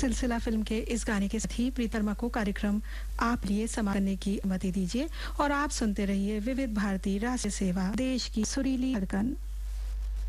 सिलसिला फिल्म के इस गाने के साथ ही प्रीतर्मा को कार्यक्रम आप लिए समाप्त करने की अनुमति दीजिए और आप सुनते रहिए विविध भारती राष्ट्रीय सेवा, देश की सुरीली धड़कन।